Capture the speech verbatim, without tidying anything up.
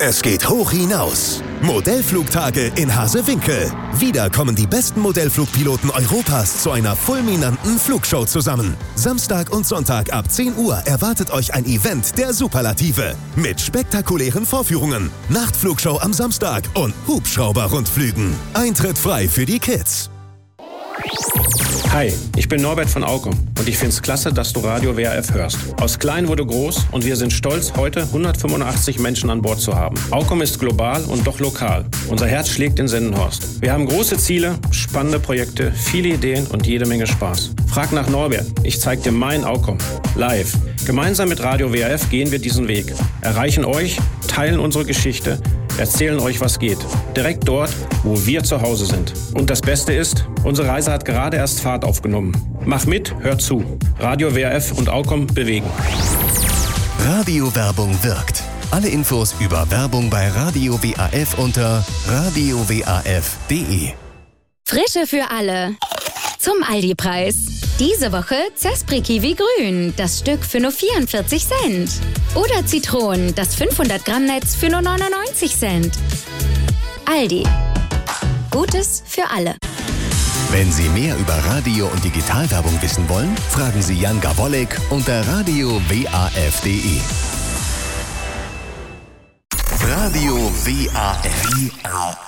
Es geht hoch hinaus. Modellflugtage in Hasewinkel. Wieder kommen die besten Modellflugpiloten Europas zu einer fulminanten Flugshow zusammen. Samstag und Sonntag ab zehn Uhr erwartet euch ein Event der Superlative. Mit spektakulären Vorführungen, Nachtflugshow am Samstag und Hubschrauber-Rundflügen. Eintritt frei für die Kids. Hi, ich bin Norbert von Aukom und ich find's klasse, dass du Radio W R F hörst. Aus klein wurde groß und wir sind stolz, heute hundertfünfundachtzig Menschen an Bord zu haben. Aukom ist global und doch lokal. Unser Herz schlägt in Sendenhorst. Wir haben große Ziele, spannende Projekte, viele Ideen und jede Menge Spaß. Frag nach Norbert, ich zeig dir mein Aukom. Live. Gemeinsam mit Radio W R F gehen wir diesen Weg. Erreichen euch, teilen unsere Geschichte, erzählen euch, was geht. Direkt dort, wo wir zu Hause sind. Und das Beste ist, unsere Reise hat gerade erst Fahrt aufgenommen. Mach mit, hör zu. Radio W R F und Aukom bewegen. Radiowerbung wirkt. Alle Infos über Werbung bei Radio W A F unter radio w a f punkt de. Frische für alle. Zum Aldi-Preis. Diese Woche Zespri Kiwi Grün, das Stück für nur vierundvierzig Cent. Oder Zitronen, das fünfhundert Gramm Netz für nur neunundneunzig Cent. Aldi. Gutes für alle. Wenn Sie mehr über Radio- und Digitalwerbung wissen wollen, fragen Sie Jan Gawollek unter radio w a f punkt de. Radio W A F.